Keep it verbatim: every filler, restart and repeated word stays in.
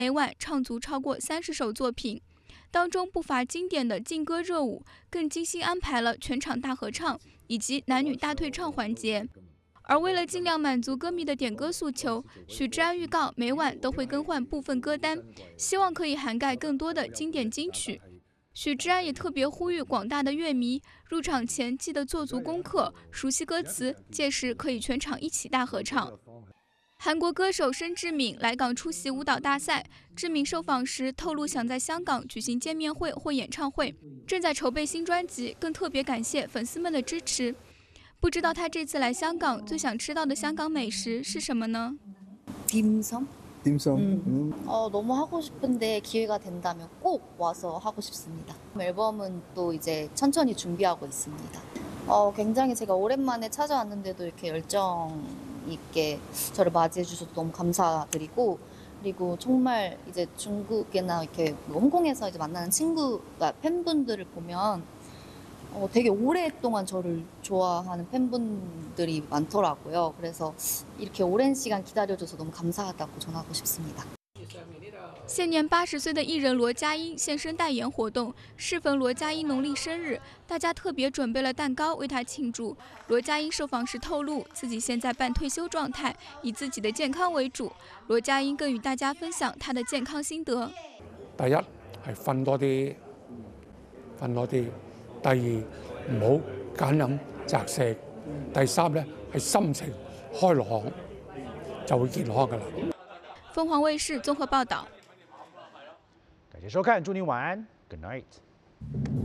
每晚唱足超过三十首作品，当中不乏经典的劲歌热舞，更精心安排了全场大合唱以及男女大对唱环节。而为了尽量满足歌迷的点歌诉求，许志安预告每晚都会更换部分歌单，希望可以涵盖更多的经典金曲。许志安也特别呼吁广大的乐迷入场前记得做足功课，熟悉歌词，届时可以全场一起大合唱。韩国歌手申智敏来港出席舞蹈大赛，智敏受访时透露想在香港举行见面会或演唱会，正在筹备新专辑，更特别感谢粉丝们的支持。不知道他这次来香港最想吃到的香港美食是什么呢？ 딤섬? 딤섬. 음. 음. 어, 너무 하고 싶은데 기회가 된다면 꼭 와서 하고 싶습니다. 앨범은 또 이제 천천히 준비하고 있습니다. 어, 굉장히 제가 오랜만에 찾아왔는데도 이렇게 열정 있게 저를 맞이해 주셔서 너무 감사드리고, 그리고 정말 이제 중국이나 이렇게 홍콩에서 이제 만나는 친구가 팬분들을 보면 어, 되게 오랫동안 저를 좋아하는 팬분들이 많더라고요. 그래서 이렇게 오랜 시간 기다려줘서 너무 감사하다고 전하고 싶습니다. 现年八十岁的艺人罗家英现身代言活动，适逢罗家英农历生日，大家特别准备了蛋糕为他庆祝。罗家英受访时透露，自己现在半退休状态，以自己的健康为主。罗家英更与大家分享他的健康心得。 第一係瞓多啲，瞓多啲；第二唔好揀飲擇食；第三咧係心情開朗，就會健康噶啦。 凤凰卫视综合报道。 感谢收看，祝您晚安 ，Good night。